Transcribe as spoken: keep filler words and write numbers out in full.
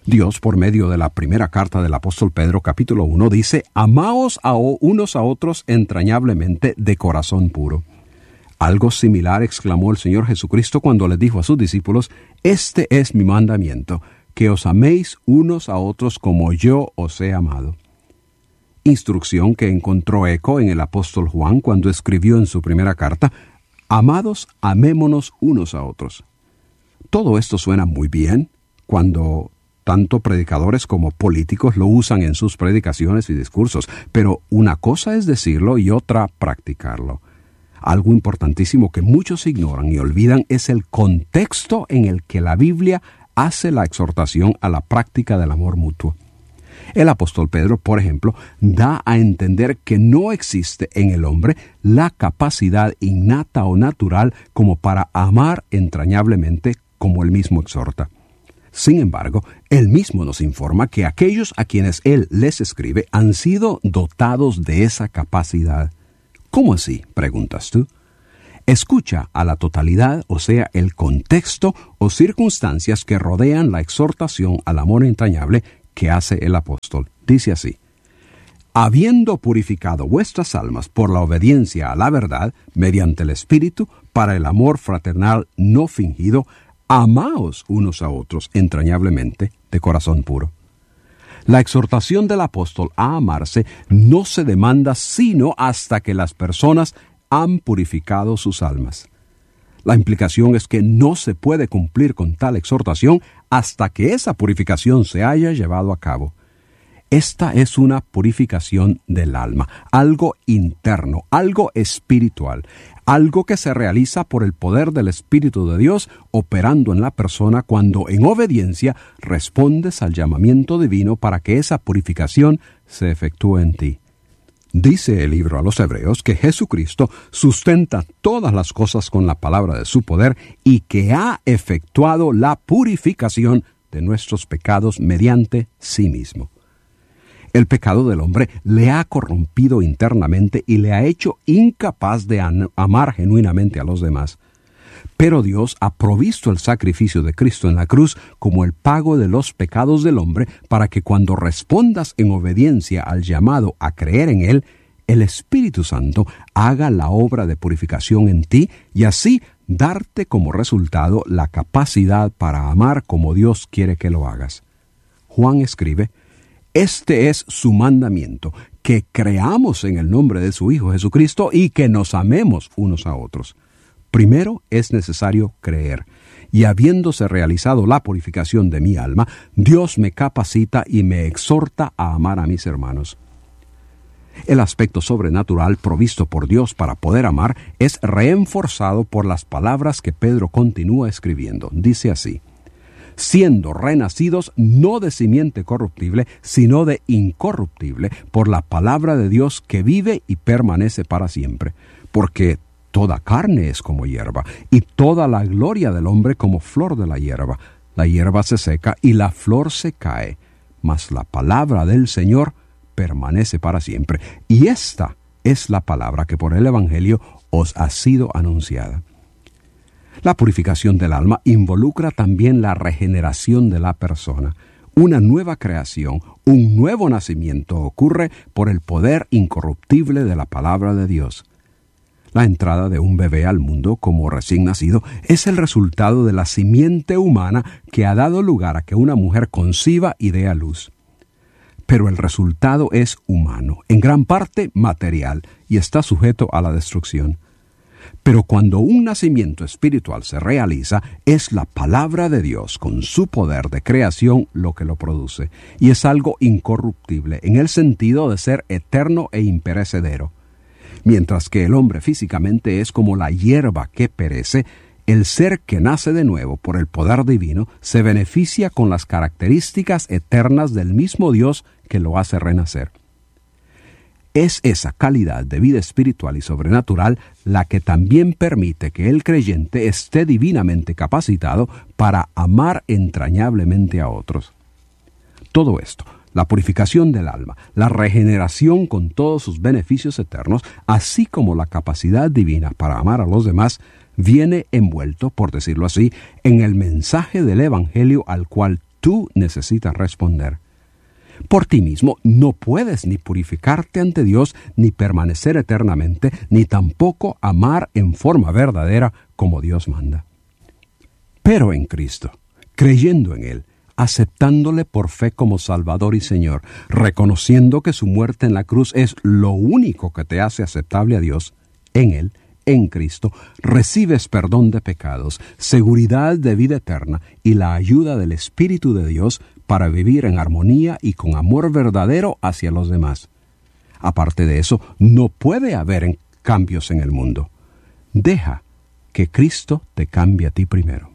Dios, por medio de la primera carta del apóstol Pedro, capítulo uno, dice: «Amaos a unos a otros entrañablemente de corazón puro». Algo similar exclamó el Señor Jesucristo cuando les dijo a sus discípulos: «Este es mi mandamiento, que os améis unos a otros como yo os he amado». Instrucción que encontró eco en el apóstol Juan cuando escribió en su primera carta: «Amados, amémonos unos a otros». Todo esto suena muy bien cuando tanto predicadores como políticos lo usan en sus predicaciones y discursos, pero una cosa es decirlo y otra practicarlo. Algo importantísimo que muchos ignoran y olvidan es el contexto en el que la Biblia hace la exhortación a la práctica del amor mutuo. El apóstol Pedro, por ejemplo, da a entender que no existe en el hombre la capacidad innata o natural como para amar entrañablemente como él mismo exhorta. Sin embargo, él mismo nos informa que aquellos a quienes él les escribe han sido dotados de esa capacidad. ¿Cómo así?, preguntas tú. Escucha a la totalidad, o sea, el contexto o circunstancias que rodean la exhortación al amor entrañable que hace el apóstol. Dice así: «Habiendo purificado vuestras almas por la obediencia a la verdad, mediante el Espíritu, para el amor fraternal no fingido, amaos unos a otros entrañablemente de corazón puro». La exhortación del apóstol a amarse no se demanda sino hasta que las personas han purificado sus almas. La implicación es que no se puede cumplir con tal exhortación hasta que esa purificación se haya llevado a cabo. Esta es una purificación del alma, algo interno, algo espiritual, algo que se realiza por el poder del Espíritu de Dios operando en la persona cuando en obediencia respondes al llamamiento divino para que esa purificación se efectúe en ti. Dice el libro a los Hebreos que Jesucristo sustenta todas las cosas con la palabra de su poder y que ha efectuado la purificación de nuestros pecados mediante sí mismo. El pecado del hombre le ha corrompido internamente y le ha hecho incapaz de amar genuinamente a los demás. Pero Dios ha provisto el sacrificio de Cristo en la cruz como el pago de los pecados del hombre para que cuando respondas en obediencia al llamado a creer en Él, el Espíritu Santo haga la obra de purificación en ti y así darte como resultado la capacidad para amar como Dios quiere que lo hagas. Juan escribe: «Este es su mandamiento, que creamos en el nombre de su Hijo Jesucristo y que nos amemos unos a otros». Primero es necesario creer, y habiéndose realizado la purificación de mi alma, Dios me capacita y me exhorta a amar a mis hermanos. El aspecto sobrenatural provisto por Dios para poder amar es reenforzado por las palabras que Pedro continúa escribiendo. Dice así: «Siendo renacidos no de simiente corruptible, sino de incorruptible, por la palabra de Dios que vive y permanece para siempre. Porque toda carne es como hierba, y toda la gloria del hombre como flor de la hierba. La hierba se seca y la flor se cae, mas la palabra del Señor permanece para siempre». Y esta es la palabra que por el Evangelio os ha sido anunciada. La purificación del alma involucra también la regeneración de la persona. Una nueva creación, un nuevo nacimiento ocurre por el poder incorruptible de la palabra de Dios. La entrada de un bebé al mundo como recién nacido es el resultado de la simiente humana que ha dado lugar a que una mujer conciba y dé a luz. Pero el resultado es humano, en gran parte material, y está sujeto a la destrucción. Pero cuando un nacimiento espiritual se realiza, es la palabra de Dios con su poder de creación lo que lo produce, y es algo incorruptible en el sentido de ser eterno e imperecedero. Mientras que el hombre físicamente es como la hierba que perece, el ser que nace de nuevo por el poder divino se beneficia con las características eternas del mismo Dios que lo hace renacer. Es esa calidad de vida espiritual y sobrenatural la que también permite que el creyente esté divinamente capacitado para amar entrañablemente a otros. Todo esto, la purificación del alma, la regeneración con todos sus beneficios eternos, así como la capacidad divina para amar a los demás, viene envuelto, por decirlo así, en el mensaje del Evangelio al cual tú necesitas responder. Por ti mismo no puedes ni purificarte ante Dios, ni permanecer eternamente, ni tampoco amar en forma verdadera como Dios manda. Pero en Cristo, creyendo en Él, aceptándole por fe como Salvador y Señor, reconociendo que su muerte en la cruz es lo único que te hace aceptable a Dios, en Él, en Cristo, recibes perdón de pecados, seguridad de vida eterna y la ayuda del Espíritu de Dios para vivir en armonía y con amor verdadero hacia los demás. Aparte de eso, no puede haber cambios en el mundo. Deja que Cristo te cambie a ti primero.